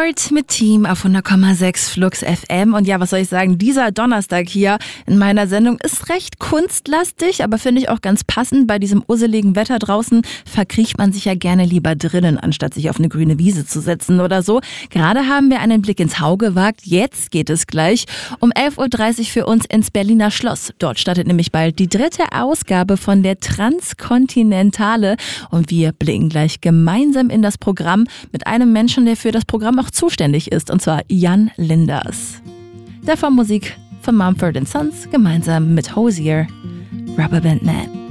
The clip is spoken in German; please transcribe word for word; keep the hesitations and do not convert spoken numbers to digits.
Lord mit Team auf hundert Komma sechs Flux F M. Und ja, was soll ich sagen, dieser Donnerstag hier in meiner Sendung ist recht kunstlastig, aber finde ich auch ganz passend. Bei diesem usseligen Wetter draußen verkriecht man sich ja gerne lieber drinnen, anstatt sich auf eine grüne Wiese zu setzen oder so. Gerade haben wir einen Blick ins Hau gewagt. Jetzt geht es gleich um elf Uhr dreißig für uns ins Berliner Schloss. Dort startet nämlich bald die dritte Ausgabe von der Transkontinentale. Und wir blicken gleich gemeinsam in das Programm mit einem Menschen, der für das Programm auch zuständig ist, und zwar Jan Linders. Davon Musik von Mumford and Sons gemeinsam mit Hozier, Rubber Band Man.